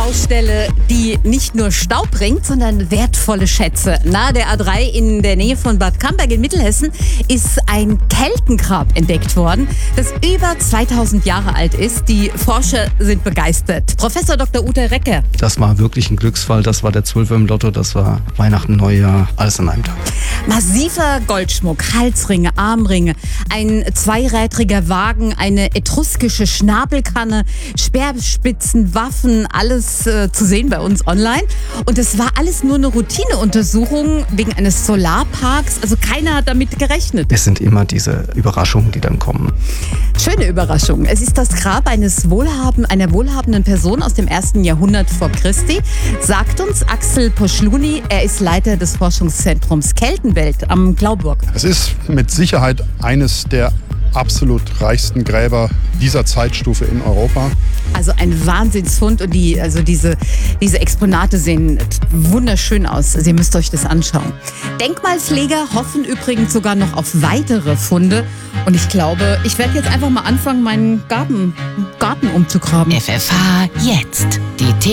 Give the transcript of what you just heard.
Baustelle, die nicht nur Staub bringt, sondern wertvolle Schätze. Nahe der A3 in der Nähe von Bad Camberg in Mittelhessen ist ein Keltengrab entdeckt worden, das über 2000 Jahre alt ist. Die Forscher sind begeistert. Professor Dr. Uta Recke. Das war wirklich ein Glücksfall. Das war der 12 im Lotto. Das war Weihnachten, Neujahr, alles an einem Tag. Massiver Goldschmuck, Halsringe, Armringe, ein zweirädriger Wagen, eine etruskische Schnabelkanne, Speerspitzen, Waffen, alles zu sehen bei uns online. Und es war alles nur eine Routineuntersuchung wegen eines Solarparks. Also keiner hat damit gerechnet. Es sind immer diese Überraschungen, die dann kommen. Schöne Überraschung. Es ist das Grab einer wohlhabenden Person aus dem 1. Jahrhundert vor Christi, sagt uns Axel Poschluni. Er ist Leiter des Forschungszentrums Keltenwelt am Glauburg. Es ist mit Sicherheit eines der absolut reichsten Gräber dieser Zeitstufe in Europa. Also ein Wahnsinnsfund und diese Exponate sehen wunderschön aus. Sie müsst euch das anschauen. Denkmalpfleger hoffen übrigens sogar noch auf weitere Funde. Und ich glaube, ich werde jetzt einfach mal anfangen, meinen Garten umzugraben. FFH jetzt. Die